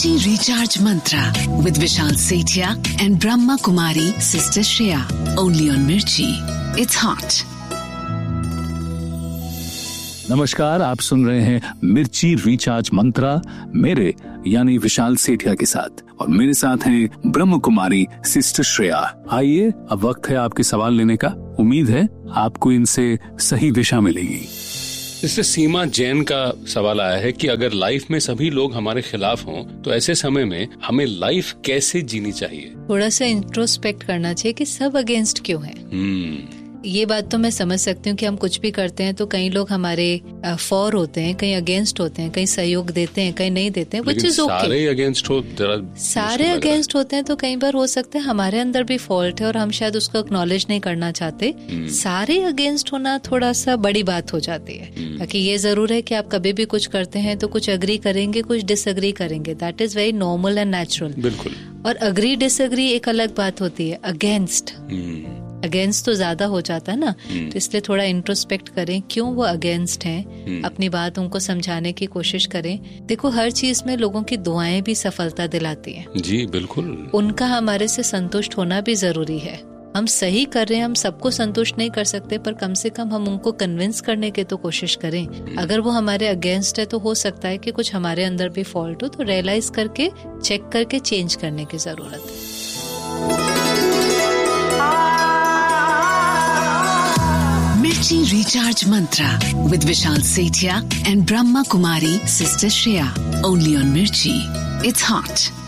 Mirchi Recharge Mantra with Vishal Sethia and Brahma Kumari Sister Shreya. Only on Mirchi. It's hot. नमस्कार, आप सुन रहे हैं मिर्ची recharge मंत्रा मेरे यानी विशाल सेठिया के साथ, और मेरे साथ हैं ब्रह्म कुमारी सिस्टर श्रेया। आइए, अब वक्त है आपके सवाल लेने का। उम्मीद है आपको इनसे सही दिशा मिलेगी। इससे सीमा जैन का सवाल आया है कि अगर लाइफ में सभी लोग हमारे खिलाफ हों तो ऐसे समय में हमें लाइफ कैसे जीनी चाहिए? थोड़ा सा इंट्रोस्पेक्ट करना चाहिए कि सब अगेंस्ट क्यों है। ये बात तो मैं समझ सकती हूँ कि हम कुछ भी करते हैं तो कई लोग हमारे फॉर होते हैं, कहीं अगेंस्ट होते हैं, कहीं सहयोग देते हैं, कहीं नहीं देते हैं, which is okay। सारे अगेंस्ट सारे अगेंस्ट होते हैं तो कई बार हो सकता है हमारे अंदर भी फॉल्ट है और हम शायद उसको एक्नॉलेज नहीं करना चाहते। सारे अगेंस्ट होना थोड़ा सा बड़ी बात हो जाती है। बाकी ये जरूर है कि आप कभी भी कुछ करते हैं तो कुछ अग्री करेंगे, कुछ डिसअग्री करेंगे। That is very normal and natural. बिल्कुल। और अग्री डिसअग्री एक अलग बात होती है। अगेंस्ट तो ज्यादा हो जाता है ना, तो इसलिए थोड़ा इंट्रोस्पेक्ट करें क्यों वो अगेंस्ट हैं, अपनी बात उनको समझाने की कोशिश करें। देखो, हर चीज में लोगों की दुआएं भी सफलता दिलाती हैं। जी बिल्कुल। उनका हमारे से संतुष्ट होना भी जरूरी है। हम सही कर रहे हैं, हम सबको संतुष्ट नहीं कर सकते, पर कम से कम हम उनको कन्विंस करने की तो कोशिश करें। अगर वो हमारे अगेंस्ट है तो हो सकता है कि कुछ हमारे अंदर भी फॉल्ट हो, तो रियलाइज करके चेक करके चेंज करने की जरूरत है। Mirchi Recharge Mantra with Vishal Sethia and Brahma Kumari Sister Shreya. Only on Mirchi. It's hot.